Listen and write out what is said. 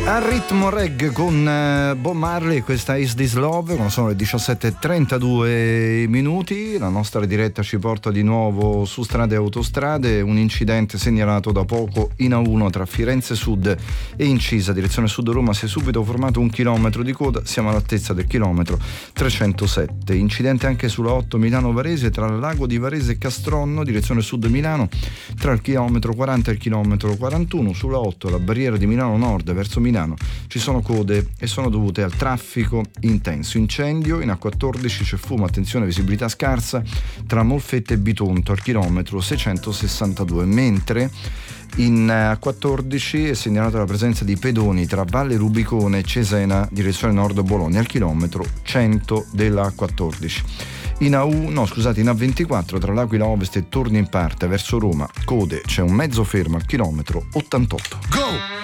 A ritmo reggae con Bob Marley, questa Is This Love, quando sono le 17:32 minuti. La nostra diretta ci porta di nuovo su strade e autostrade. Un incidente segnalato da poco in A1 tra Firenze Sud e Incisa, direzione Sud Roma. Si è subito formato 1 chilometro di coda, siamo all'altezza del chilometro 307. Incidente anche sulla 8 Milano-Varese tra il lago di Varese e Castronno, direzione Sud Milano, tra il chilometro 40 e il chilometro 41. Sulla 8 la barriera di Milano Nord verso Milano ci sono code e sono dovute al traffico intenso. Incendio in A14, c'è fumo, attenzione, visibilità scarsa tra Molfetta e Bitonto al chilometro 662, mentre in A14 è segnalata la presenza di pedoni tra Valle Rubicone e Cesena, direzione nord Bologna, al chilometro 100 della A14. In A24 tra l'Aquila Ovest e Torni in Parte verso Roma, code, c'è un mezzo fermo al chilometro 88. Go!